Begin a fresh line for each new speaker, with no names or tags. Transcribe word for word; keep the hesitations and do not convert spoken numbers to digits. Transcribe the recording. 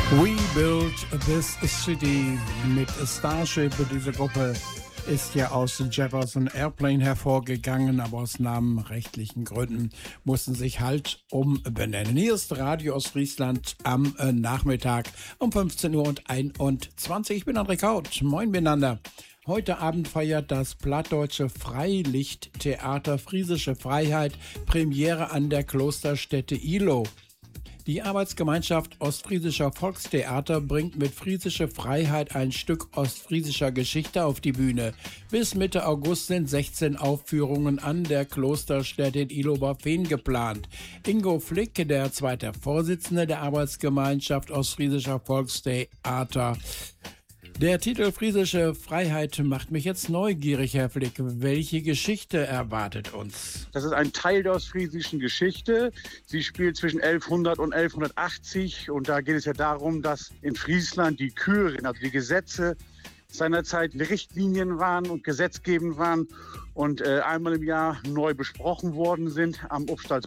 We Build This City mit Starship. Diese Gruppe ist ja aus Jefferson Airplane hervorgegangen, aber aus namenrechtlichen Gründen mussten sich halt umbenennen. Hier ist Radio Ostfriesland am äh, Nachmittag um fünfzehn Uhr einundzwanzig. Ich bin André Kaut. Moin miteinander. Heute Abend feiert das Plattdeutsche Freilichttheater Friesische Freiheit Premiere an der Klosterstätte Ihlow. Die Arbeitsgemeinschaft Ostfriesischer Volkstheater bringt mit Friesische Freiheit ein Stück ostfriesischer Geschichte auf die Bühne. Bis Mitte August sind sechzehn Aufführungen an der Klosterstätte in Ihlow-Fehn geplant. Ingo Flick, der zweite Vorsitzende der Arbeitsgemeinschaft Ostfriesischer Volkstheater. Der Titel Friesische Freiheit macht mich jetzt neugierig, Herr Flick. Welche Geschichte erwartet uns?
Das ist ein Teil der ostfriesischen Geschichte. Sie spielt zwischen elfhundert und elfhundertachtzig. Und da geht es ja darum, dass in Friesland die Kyren, also die Gesetze, seinerzeit Richtlinien waren und gesetzgebend waren und äh, einmal im Jahr neu besprochen worden sind am Upstalsberg.